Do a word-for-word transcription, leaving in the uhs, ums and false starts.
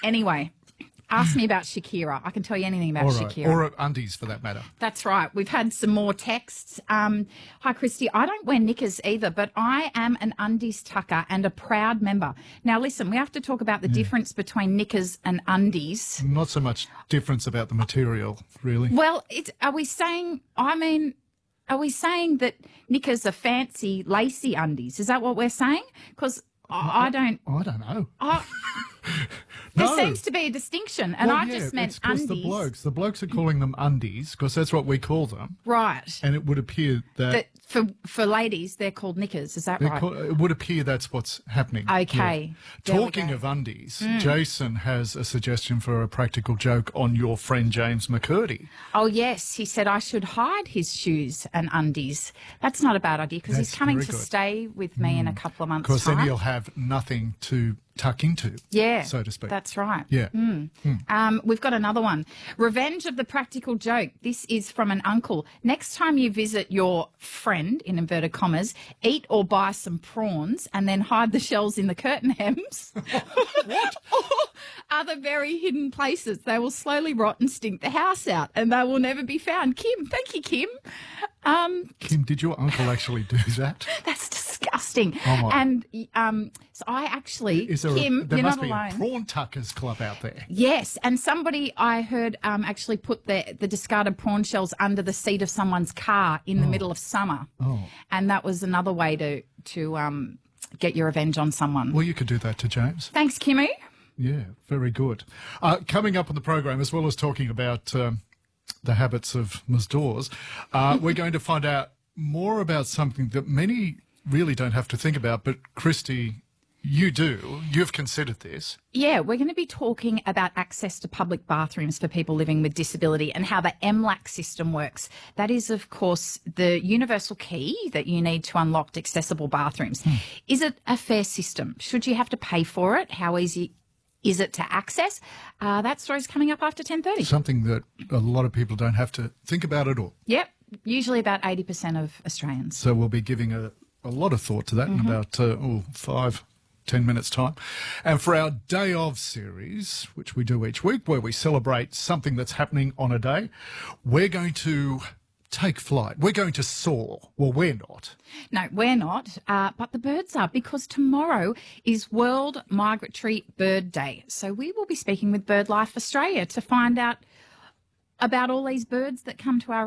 Anyway, ask me about Shakira. I can tell you anything about All right. Shakira. Or undies, for that matter. That's right. We've had some more texts. Um, Hi, Christy. I don't wear knickers either, but I am an undies tucker and a proud member. Now, listen, we have to talk about the Yeah. difference between knickers and undies. Not so much difference about the material, really. Well, it's, are we saying, I mean, are we saying that knickers are fancy, lacy undies? Is that what we're saying? Because I, I don't... I don't know. I, there No. seems to be a distinction, and Well, I yeah, just meant it's 'cause undies. the blokes. The blokes are calling them undies because that's what we call them. Right. And it would appear that... That for, for ladies, they're called knickers. Is that they're right? call- it would appear that's what's happening. Okay. Yeah. There we Talking go. of undies, Mm. Jason has a suggestion for a practical joke on your friend James McCurdy. Oh, yes. He said I should hide his shoes and undies. That's not a bad idea because he's That's coming very to good. stay with me in a couple of months' Because time. then he'll have nothing to tuck into, Yeah, so to speak. That's right. Yeah. Mm. Um, we've got another one. Revenge of the practical joke. This is from an uncle. Next time you visit your friend, in inverted commas, eat or buy some prawns and then hide the shells in the curtain hems. What? Or other very hidden places. They will slowly rot and stink the house out and they will never be found. Kim, thank you, Kim. Um, Kim, did your uncle actually do that? that's disgusting. Oh, my. And um, so I actually, Is there Kim, a, there you're must not be alone. a prawn tuckers club out there. Yes, and somebody I heard um, actually put the, the discarded prawn shells under the seat of someone's car in the middle of summer. Oh. And that was another way to, to um, get your revenge on someone. Well, you could do that to James. Thanks, Kimmy. Yeah, very good. Uh, coming up on the program, as well as talking about um, the habits of Mazdoors, uh, we're going to find out more about something that many really don't have to think about, but Christy, you do. You've considered this. Yeah, we're going to be talking about access to public bathrooms for people living with disability and how the M LAC system works. That is, of course, the universal key that you need to unlock accessible bathrooms. Hmm. Is it a fair system? Should you have to pay for it? How easy is it to access? Uh, that story's coming up after ten thirty. Something that a lot of people don't have to think about at all. Yep, usually about eighty percent of Australians. So we'll be giving a, a lot of thought to that Mm-hmm. in about uh, oh, five, ten minutes' time. And for our Day Of series, which we do each week, where we celebrate something that's happening on a day, we're going to take flight. We're going to soar. Well, we're not. No, we're not, uh, but the birds are, because tomorrow is World Migratory Bird Day. So we will be speaking with BirdLife Australia to find out about all these birds that come to our